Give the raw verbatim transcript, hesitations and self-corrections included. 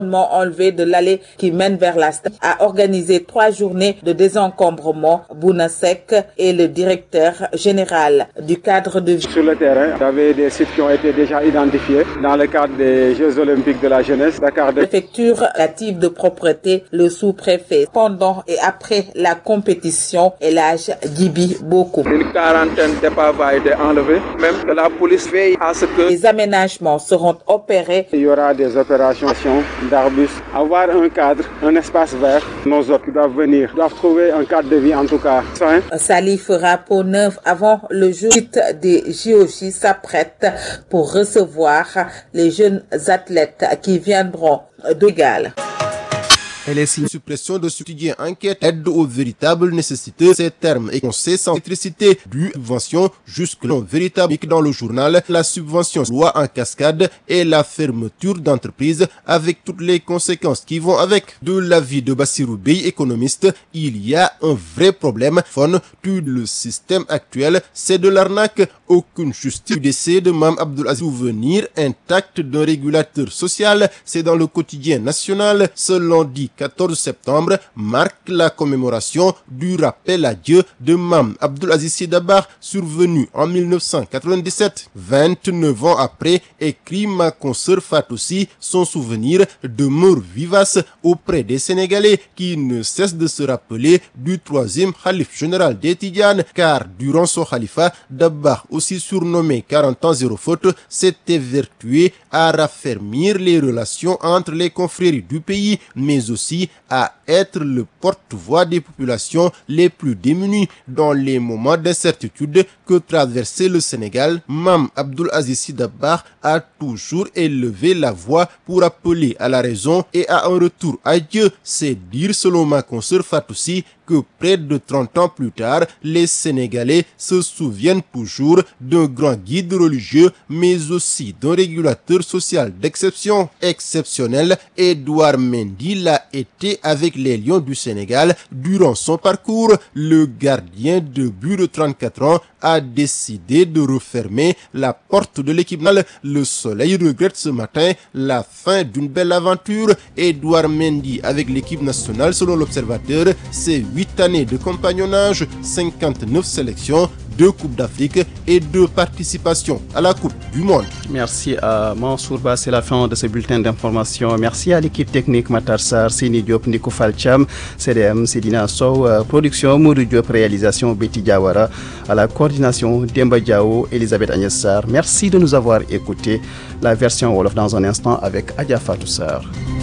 enlevé de l'allée qui mène vers la stade, a organisé trois journées de désencombrement. Bouna Seck est le directeur général du cadre de vie. Sur le terrain, il y avait des sites qui ont été déjà identifiés dans le cadre des Jeux olympiques de la jeunesse. Dakar de... Préfecture relative de propreté, le sous-préfet. Pendant et après la compétition, Elhadj Djibi Bokoum. Une quarantaine d'épaves a été enlevée, même que la police veille à ce que les aménagements seront opérés. Il y aura des opérations d'arbustes, avoir un cadre, un espace vert. Nos hôtes qui doivent venir doivent trouver un cadre de vie en tout cas sain. Saly fera peau neuve avant le jour des J O J s'apprête pour recevoir les jeunes athlètes qui viendront de Galles. Elle est une suppression de subsidier enquête aide aux véritables nécessités. Ces termes et conseils sans électricité du subvention jusque-là véritable dans le journal. La subvention loi en cascade et la fermeture d'entreprises avec toutes les conséquences qui vont avec. De l'avis de Bassirou Bey, économiste, il y a un vrai problème. Fon, tout le système actuel, c'est de l'arnaque. Aucune justice. Décès de Mame Abdoul Aziz, souvenir intact d'un régulateur social. C'est dans le quotidien national. Ce lundi quatorze septembre marque la commémoration du rappel à Dieu de Mame Abdoul Aziz Sy Dabakh, survenu en mille neuf cent quatre-vingt-dix-sept. vingt-neuf ans après, écrit ma consoeur Fatou Sy, son souvenir demeure vivace auprès des Sénégalais qui ne cessent de se rappeler du troisième khalife général des Tidjanes, car durant son khalifa, Dabakh, aussi surnommé quarante ans zéro faute, s'était vertué à raffermir les relations entre les confréries du pays, mais aussi à être le porte-voix des populations les plus démunies dans les moments d'incertitude que traversait le Sénégal. Mame Abdoul Aziz Sy Dabakh a toujours élevé la voix pour appeler à la raison et à un retour à Dieu. C'est dire, selon ma consoeur Fatou Sy, que près de trente ans plus tard, les Sénégalais se souviennent toujours d'un grand guide religieux, mais aussi d'un régulateur social d'exception. Exceptionnel, Edouard Mendy l'a été avec les Lions du Sénégal durant son parcours. Le gardien de but de trente-quatre ans a décidé de refermer la porte de l'équipe nationale. Le Soleil regrette ce matin la fin d'une belle aventure. Edouard Mendy avec l'équipe nationale, selon l'Observateur, c'est huit années de compagnonnage, cinquante-neuf sélections, deux Coupes d'Afrique et deux participations à la Coupe du Monde. Merci à Mansour Ba, c'est la fin de ce bulletin d'information. Merci à l'équipe technique Matar Sarr, Sini Diop, Nico Falcham, C D M, Sedina Sow, production Mourou Diop, réalisation Betty Diawara, à la coordination Demba Diao, Elisabeth Agnès Sarr. Merci de nous avoir écoutés. La version Wolof dans un instant avec Adia Fatou Sarr.